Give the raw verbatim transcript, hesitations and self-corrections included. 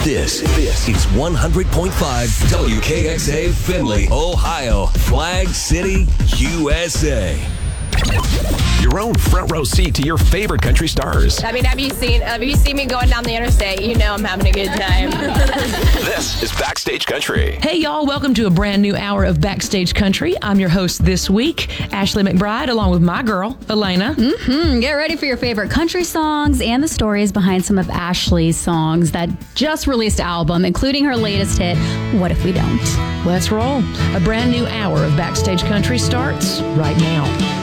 This, this is one hundred point five W K X A Findlay, Ohio, Flag City, U S A. Your own front row seat to your favorite country stars. I mean, have you seen have you seen me going down the interstate? You know I'm having a good time. This is Backstage Country. Hey, y'all. Welcome to a brand new hour of Backstage Country. I'm your host this week, Ashley McBride, along with my girl, Elena. Mm-hmm. Get ready for your favorite country songs and the stories behind some of Ashley's songs that just released album, including her latest hit, What If We Don't? Let's roll. A brand new hour of Backstage Country starts right now.